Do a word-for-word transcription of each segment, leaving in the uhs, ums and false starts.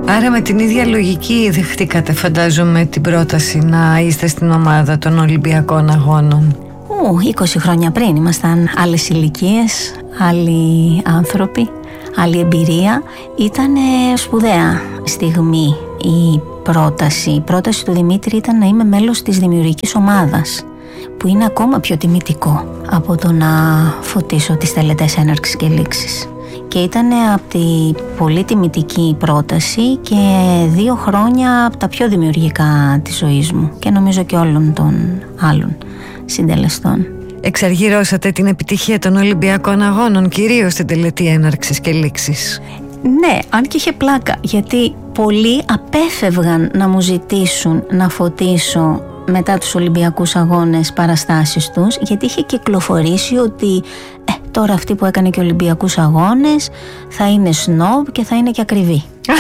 Άρα με την ίδια λογική δεχτήκατε, φαντάζομαι, την πρόταση να είστε στην ομάδα των Ολυμπιακών Αγώνων. Ου, είκοσι χρόνια πριν ήμασταν άλλες ηλικίες, άλλοι άνθρωποι, άλλη εμπειρία. Ήτανε σπουδαία στιγμή η πρόταση. Η πρόταση του Δημήτρη ήταν να είμαι μέλος της δημιουργικής ομάδας, που είναι ακόμα πιο τιμητικό από το να φωτίσω τις τελετές έναρξης και λήξης. Και ήταν από τη πολύ τιμητική πρόταση και δύο χρόνια από τα πιο δημιουργικά της ζωής μου και νομίζω και όλων των άλλων συντελεστών. Εξαργυρώσατε την επιτυχία των Ολυμπιακών Αγώνων, κυρίως στην τελετή έναρξης και λήξης. Ναι, αν και είχε πλάκα, γιατί πολλοί απέφευγαν να μου ζητήσουν να φωτίσω μετά τους Ολυμπιακούς Αγώνες παραστάσεις τους, γιατί είχε κυκλοφορήσει ότι ε, τώρα αυτή που έκανε και Ολυμπιακούς Αγώνες θα είναι σνόμπ και θα είναι και ακριβή.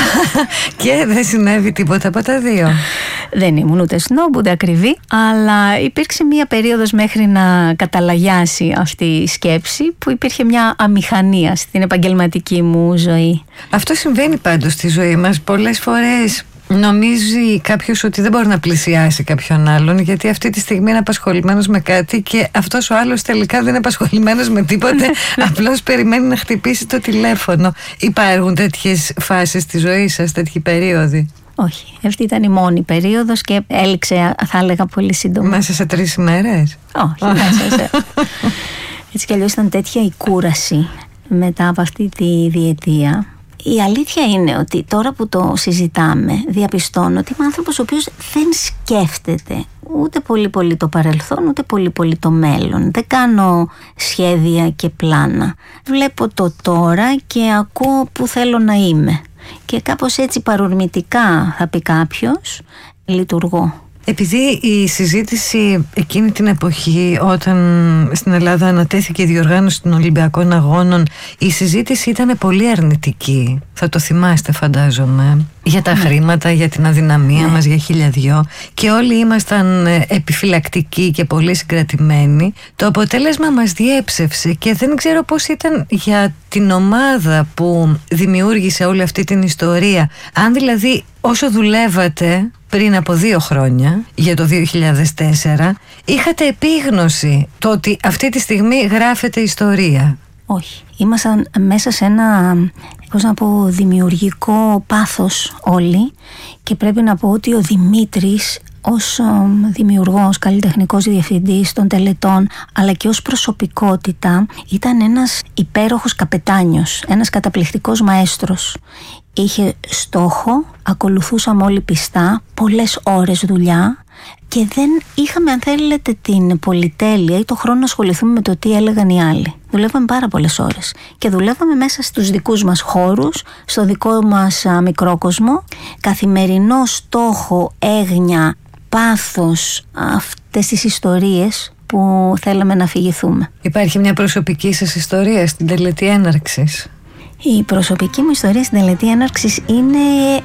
Και δεν συνέβη τίποτα από τα δύο. Δεν ήμουν ούτε σνόμπ ούτε ακριβή, αλλά υπήρξε μία περίοδος μέχρι να καταλαγιάσει αυτή η σκέψη, που υπήρχε μια αμηχανία στην επαγγελματική μου ζωή. Αυτό συμβαίνει πάντως στη ζωή μας πολλές φορές. Νομίζει κάποιος ότι δεν μπορεί να πλησιάσει κάποιον άλλον, γιατί αυτή τη στιγμή είναι απασχολημένος με κάτι και αυτός ο άλλος τελικά δεν είναι απασχολημένος με τίποτε, απλώς περιμένει να χτυπήσει το τηλέφωνο. Υπάρχουν τέτοιες φάσεις στη ζωή σας, τέτοιοι περίοδοι? Όχι, αυτή ήταν η μόνη περίοδος και έληξε, θα έλεγα, πολύ σύντομα. Μέσα σε τρεις ημέρες? Όχι, μέσα σε... Έτσι κι αλλιώς ήταν τέτοια η κούραση μετά από αυτή τη διετία. Η αλήθεια είναι ότι τώρα που το συζητάμε, διαπιστώνω ότι είμαι άνθρωπος ο οποίος δεν σκέφτεται ούτε πολύ πολύ το παρελθόν, ούτε πολύ πολύ το μέλλον. Δεν κάνω σχέδια και πλάνα. Βλέπω το τώρα και ακούω που θέλω να είμαι. Και κάπως έτσι παρορμητικά, θα πει κάποιος, λειτουργώ. Επειδή η συζήτηση εκείνη την εποχή, όταν στην Ελλάδα ανατέθηκε η διοργάνωση των Ολυμπιακών Αγώνων, η συζήτηση ήταν πολύ αρνητική. Θα το θυμάστε, φαντάζομαι. Για τα ναι. χρήματα, για την αδυναμία ναι. μας, για χίλια δυο. Και όλοι ήμασταν επιφυλακτικοί και πολύ συγκρατημένοι. Το αποτέλεσμα μας διέψευσε και δεν ξέρω πώς ήταν για την ομάδα που δημιούργησε όλη αυτή την ιστορία. Αν δηλαδή όσο δουλεύατε πριν από δύο χρόνια για το δύο χιλιάδες τέσσερα είχατε επίγνωση το ότι αυτή τη στιγμή γράφεται ιστορία? Όχι, ήμασταν μέσα σε ένα, πώς να πω, δημιουργικό πάθος όλοι, και πρέπει να πω ότι ο Δημήτρης ως δημιουργός, καλλιτεχνικός διευθυντής των τελετών, αλλά και ως προσωπικότητα ήταν ένας υπέροχος καπετάνιος, ένας καταπληκτικός μαέστρος. Είχε στόχο, ακολουθούσαμε όλοι πιστά, πολλές ώρες δουλειά και δεν είχαμε, αν θέλετε, την πολυτέλεια ή το χρόνο να ασχοληθούμε με το τι έλεγαν οι άλλοι. Δουλεύαμε πάρα πολλές ώρες και δουλεύαμε μέσα στους δικούς μας χώρους, στο δικό μας α, μικρό κόσμο. Καθημερινό στόχο, έγνοια, πάθος, αυτές τις ιστορίες που θέλαμε να αφηγηθούμε. Υπάρχει μια προσωπική σας ιστορία στην τελετή έναρξης? Η προσωπική μου ιστορία στην τελετή έναρξης είναι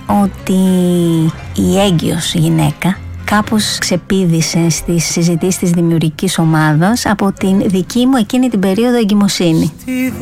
ότι η έγκυος γυναίκα κάπως ξεπήδησε στις συζητήσεις της δημιουργικής ομάδας από την δική μου εκείνη την περίοδο εγκυμοσύνη.